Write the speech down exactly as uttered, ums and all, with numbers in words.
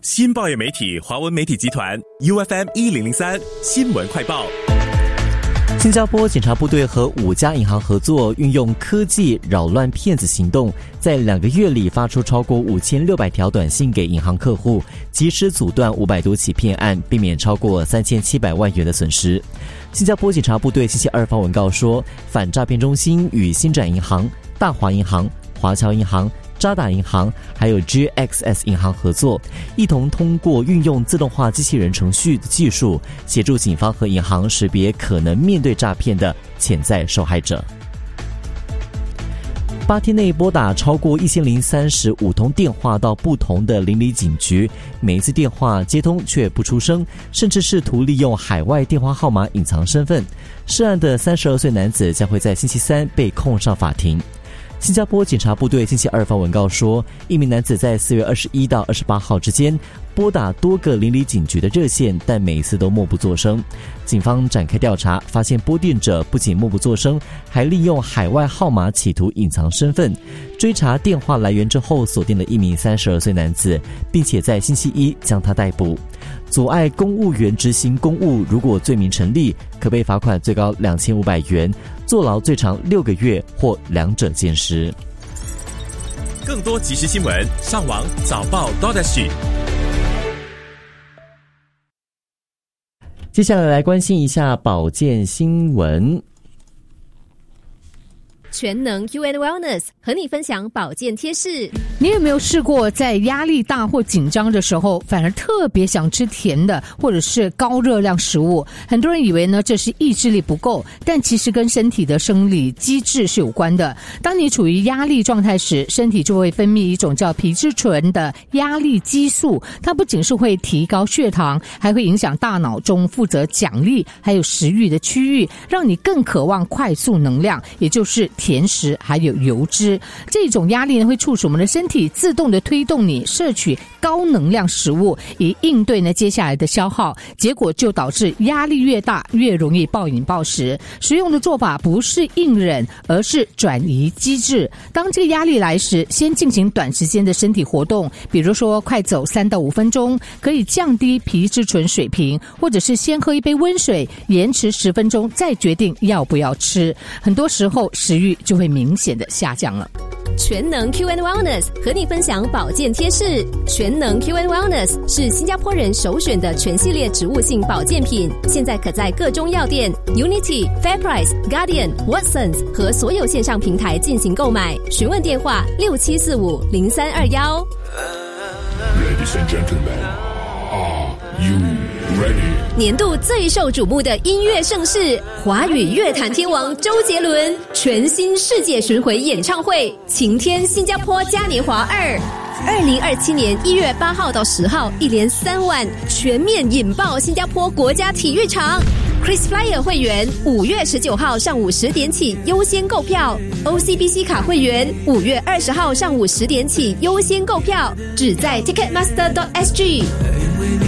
新报业媒体华文媒体集团 U F M 一零零三新闻快报。 新加坡警察部队和五家银行合作，运用科技扰乱骗子行动，在两个月里发出超过五千六百条短信给银行客户，及时阻断五百多起骗案，避免超过三千七百万元的损失。新加坡警察部队星期二发文告说，反诈骗中心与新展银行、大华银行、华侨银行、渣打银行还有 G X S 银行合作，一同通过运用自动化机器人程序的技术，协助警方和银行识别可能面对诈骗的潜在受害者。八天内拨打超过一千零三十五通电话到不同的邻里警局，每一次电话接通却不出声，甚至试图利用海外电话号码隐藏身份。涉案的三十二岁男子将会在星期三被控上法庭。新加坡警察部队星期二发文告说，一名男子在四月二十一到二十八号之间拨打多个邻里警局的热线，但每一次都默不作声。警方展开调查，发现拨电者不仅默不作声，还利用海外号码企图隐藏身份。追查电话来源之后，锁定了一名三十二岁男子，并且在星期一将他逮捕。阻碍公务员执行公务，如果罪名成立，可被罚款最高两千五百元，坐牢最长六个月或两者兼施。 更多即时新闻，上网早报 .sg。 接下来来关心一下保健新闻。 全能 Q and Wellness 和你分享保健贴士。 你有没有试过在压力大或紧张的时候，反而特别想吃甜的或者是高热量食物？很多人以为呢这是意志力不够，但其实跟身体的生理机制是有关的。当你处于压力状态时，身体就会分泌一种叫皮质醇的压力激素，它不仅是会提高血糖，还会影响大脑中负责奖励还有食欲的区域，让你更渴望快速能量，也就是甜食还有油脂。这种压力呢会促使我们的身体自动的推动你摄取高能量食物，以应对呢接下来的消耗，结果就导致压力越大越容易暴饮暴食。实用的做法不是硬忍，而是转移机制。当这个压力来时，先进行短时间的身体活动，比如说快走三到五分钟，可以降低皮质醇水平，或者是先喝一杯温水，延迟十分钟再决定要不要吃。很多时候食欲就会明显的下降了。 全能 Q and Wellness 和你分享保健贴士。全能 Q and Wellness 是新加坡人首选的全系列植物性保健品，现在可在各中药店 Unity、Fairprice、Guardian、Watsons 和所有线上平台进行购买。询问电话六七四五零三二一。 Ladies and gentlemen, are you ready? 年度最受瞩目的音乐盛事，华语乐坛天王周杰伦全新世界巡回演唱会晴天新加坡嘉年华二，二零二七年一月八号到十号，一连三晚全面引爆新加坡国家体育场。Chris Flyer 会员五月十九号上午十点起优先购票， O C B C 卡会员五月二十号上午十点起优先购票，只在 Ticketmaster 点 S G。